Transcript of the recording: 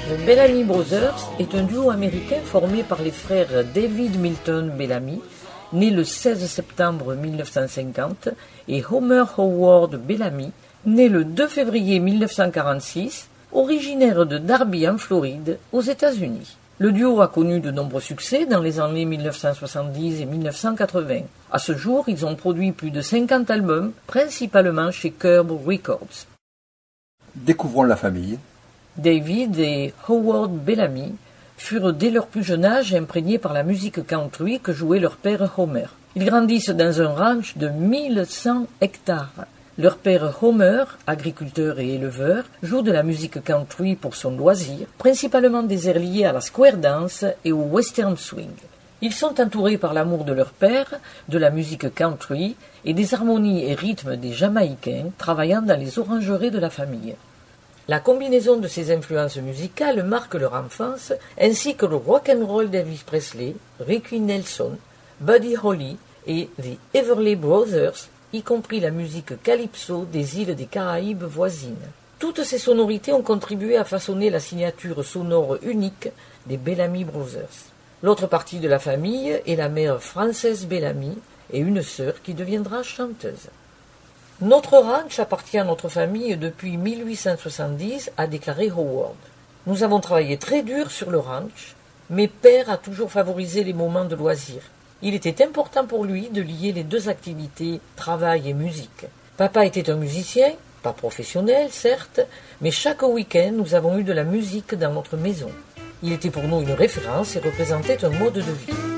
Les Bellamy Brothers est un duo américain formé par les frères David Milton Bellamy, né le 16 septembre 1950, et Homer Howard Bellamy, né le 2 février 1946, originaire de Darby en Floride, aux États-Unis. Le duo a connu de nombreux succès dans les années 1970 et 1980. À ce jour, ils ont produit plus de 50 albums, principalement chez Curb Records. Découvrons la famille. David et Howard Bellamy furent dès leur plus jeune âge imprégnés par la musique country que jouait leur père Homer. Ils grandissent dans un ranch de 1100 hectares. Leur père Homer, agriculteur et éleveur, joue de la musique country pour son loisir, principalement des airs liés à la square dance et au western swing. Ils sont entourés par l'amour de leur père, de la musique country et des harmonies et rythmes des Jamaïcains travaillant dans les orangeries de la famille. La combinaison de ces influences musicales marque leur enfance, ainsi que le rock'n'roll d'Elvis Presley, Ricky Nelson, Buddy Holly et The Everly Brothers, y compris la musique calypso des îles des Caraïbes voisines. Toutes ces sonorités ont contribué à façonner la signature sonore unique des Bellamy Brothers. L'autre partie de la famille est la mère Frances Bellamy et une sœur qui deviendra chanteuse. Notre ranch appartient à notre famille depuis 1870, a déclaré Howard. Nous avons travaillé très dur sur le ranch, mais père a toujours favorisé les moments de loisirs. Il était important pour lui de lier les deux activités, travail et musique. Papa était un musicien, pas professionnel certes, mais chaque week-end nous avons eu de la musique dans notre maison. Il était pour nous une référence et représentait un mode de vie.